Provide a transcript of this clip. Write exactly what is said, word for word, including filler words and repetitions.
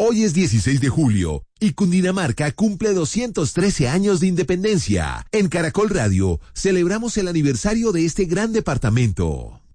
Hoy es dieciséis de julio y Cundinamarca cumple doscientos trece años de independencia. En Caracol Radio celebramos el aniversario de este gran departamento.